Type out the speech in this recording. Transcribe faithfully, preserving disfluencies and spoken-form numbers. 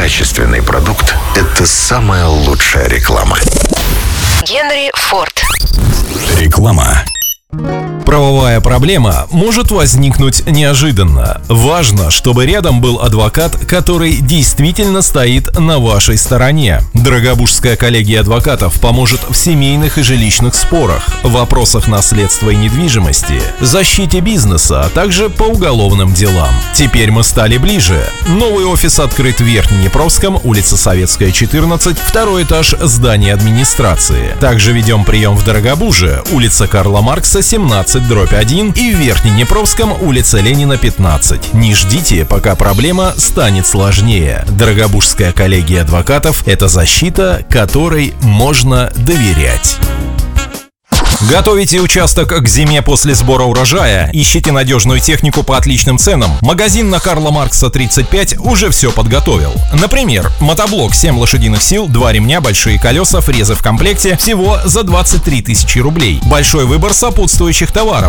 качественный продукт – это самая лучшая реклама. Генри Форд. Реклама. Правовая проблема может возникнуть неожиданно. Важно, чтобы рядом был адвокат, который действительно стоит на вашей стороне. Дорогобужская коллегия адвокатов поможет в семейных и жилищных спорах, вопросах наследства и недвижимости, защите бизнеса, а также по уголовным делам. Теперь мы стали ближе. Новый офис открыт в Верхнеднепровском, улица Советская, четырнадцать, второй этаж здания администрации. Также ведем прием в Дорогобуже, улица Карла Маркса, семнадцать, дробь один, и в Верхнеднепровском, улица Ленина, пятнадцать. Не ждите, пока проблема станет сложнее. Дорогобужская коллегия адвокатов – это защита, которой можно доверять. Готовите участок к зиме после сбора урожая? Ищите надежную технику по отличным ценам? Магазин на Карла Маркса, тридцать пять уже все подготовил. Например, мотоблок семь лошадиных сил, два ремня, большие колеса, фрезы в комплекте всего за двадцать три тысячи рублей. Большой выбор сопутствующих товаров.